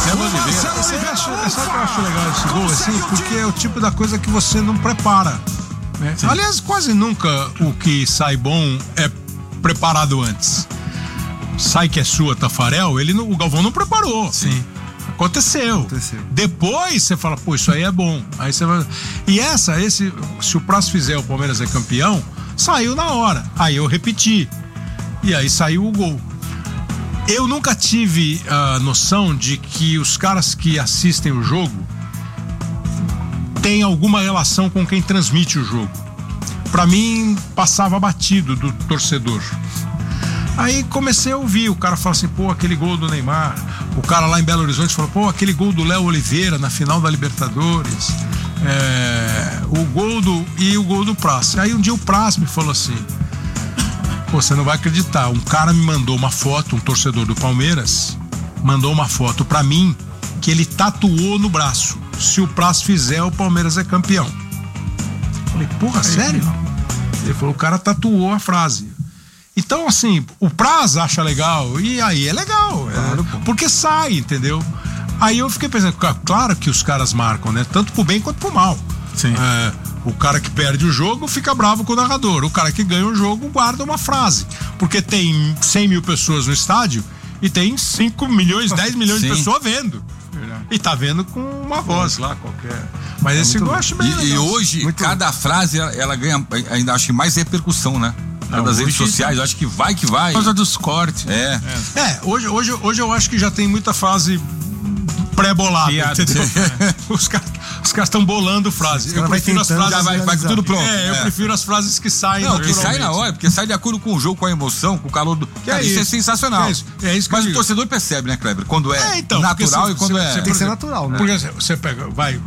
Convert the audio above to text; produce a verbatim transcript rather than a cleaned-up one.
Marcelo Oliveira. Marcelo Oliveira, sabe o que eu acho legal esse gol, assim? Porque é o tipo da coisa que você não prepara. Né? Aliás, quase nunca o que sai bom é preparado antes. Sai que é sua, Tafarel, ele não, o Galvão não preparou. Sim. Aconteceu. Aconteceu. Depois você fala, pô, isso aí é bom. Aí você vai... E essa, esse, se o Praz fizer, o Palmeiras é campeão, saiu na hora. Aí eu repeti. E aí saiu o gol. Eu nunca tive a noção de que os caras que assistem o jogo têm alguma relação com quem transmite o jogo. Pra mim, passava batido do torcedor. Aí comecei a ouvir, o cara fala assim, pô, aquele gol do Neymar. O cara lá em Belo Horizonte falou, pô, aquele gol do Léo Oliveira na final da Libertadores. É, o gol do... E o gol do Praz. Aí um dia o Praz me falou assim, pô, você não vai acreditar, um cara me mandou uma foto, um torcedor do Palmeiras, mandou uma foto pra mim que ele tatuou no braço. Se o Praz fizer, o Palmeiras é campeão. Falei, porra, é, sério? Ele falou, o cara tatuou a frase. Então, assim, o Praz acha legal, e aí é legal, claro, é, porque sai, entendeu? Aí eu fiquei pensando, claro que os caras marcam, né? Tanto pro bem quanto pro mal. Sim. É, o cara que perde o jogo fica bravo com o narrador, o cara que ganha o jogo guarda uma frase, porque tem cem mil pessoas no estádio e tem cinco milhões, dez milhões Sim. de pessoas vendo. E tá vendo com uma voz lá qualquer. Mas é esse gol eu acho bem legal. E, e hoje, muito cada bom. frase ela, ela ganha, ainda acho que mais repercussão, né? Não, das redes sociais, eu acho que vai que vai. Por causa dos cortes. É. É, é hoje, hoje, hoje eu acho que já tem muita frase pré-bolada, entendeu? É. Os caras os caras estão bolando frase. Eu prefiro as frases. Já vai, vai tudo pronto. É, eu é. prefiro as frases que saem. Não, que sai na hora, porque sai de acordo com o jogo, com a emoção, com o calor do. Que cara, é isso, isso é sensacional. É isso, é isso que Mas eu o digo. torcedor percebe, né, Kleber? Quando é, é então, natural você, e quando você, é. Tem que ser natural, né? Porque você pega, vai.